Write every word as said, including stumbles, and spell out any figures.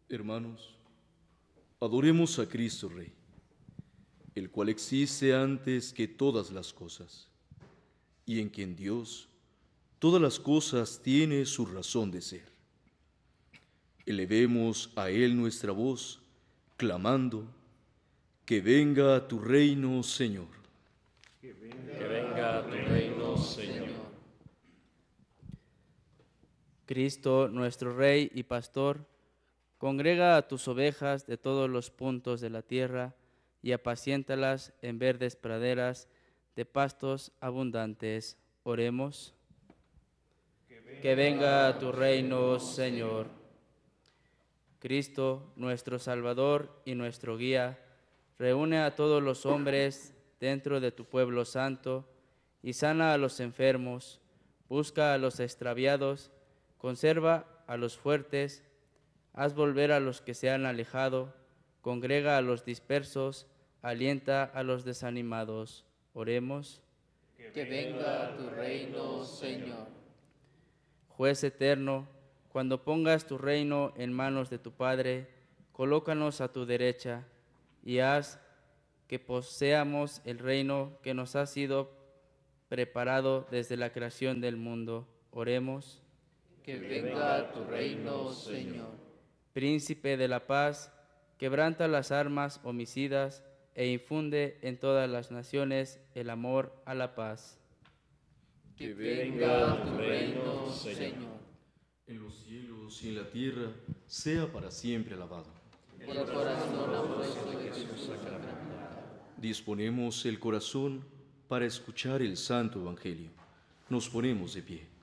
Hermanos, adoremos a Cristo Rey, el cual existe antes que todas las cosas, y en quien Dios todas las cosas tiene su razón de ser. Elevemos a Él nuestra voz, clamando, que venga a tu reino, Señor. Que venga, que venga a tu reino, Señor. Cristo, nuestro Rey y Pastor, congrega a tus ovejas de todos los puntos de la tierra y apaciéntalas en verdes praderas de pastos abundantes. Oremos. Que venga, que venga a tu reino, Señor. Cristo, nuestro Salvador y nuestro guía, reúne a todos los hombres dentro de tu pueblo santo y sana a los enfermos, busca a los extraviados, conserva a los fuertes, haz volver a los que se han alejado, congrega a los dispersos, alienta a los desanimados. Oremos. Que venga a tu reino, Señor. Juez eterno, cuando pongas tu reino en manos de tu Padre, colócanos a tu derecha y haz que poseamos el reino que nos ha sido preparado desde la creación del mundo. Oremos. Que venga a tu reino, Señor. Príncipe de la paz, quebranta las armas homicidas e infunde en todas las naciones el amor a la paz. Que venga a tu reino, Señor. En los cielos y en la tierra sea para siempre alabado. Por corazón amoroso de Jesús sacramentado. Disponemos el corazón para escuchar el Santo Evangelio. Nos ponemos de pie.